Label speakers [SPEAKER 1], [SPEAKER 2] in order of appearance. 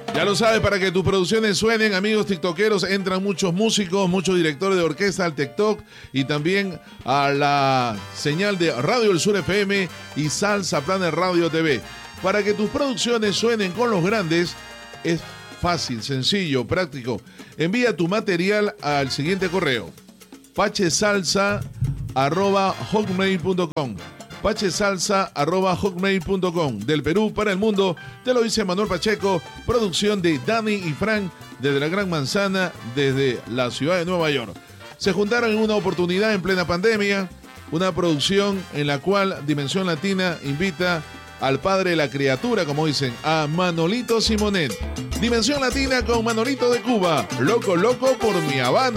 [SPEAKER 1] Ya lo sabes, para que tus producciones suenen, amigos tiktokeros, entran muchos músicos, muchos directores de orquesta al TikTok y también a la señal de Radio El Sur FM y Salsa Planet Radio TV. Para que tus producciones suenen con los grandes, es fácil, sencillo, práctico. Envía tu material al siguiente correo: pachesalsa@hotmail.com. pachesalsa@hotmail.com. Del Perú para el mundo, te lo dice Manuel Pacheco, producción de Dani y Frank desde la Gran Manzana, desde la ciudad de Nueva York. Se juntaron en una oportunidad en plena pandemia, una producción en la cual Dimensión Latina invita al padre de la criatura, como dicen, a Manolito Simonet. Dimensión Latina con Manolito de Cuba, loco, loco por mi Habana.